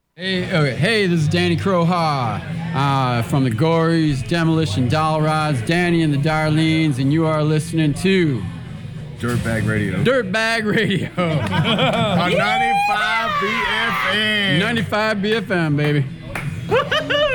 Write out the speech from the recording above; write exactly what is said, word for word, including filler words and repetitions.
Hey, okay. Hey, this is Danny Croha uh, from the Gories, Demolition Doll Rods, Danny and the Darlenes, and you are listening to Dirtbag Radio. Dirtbag Radio. On ninety-five B F M. ninety-five B F M, baby.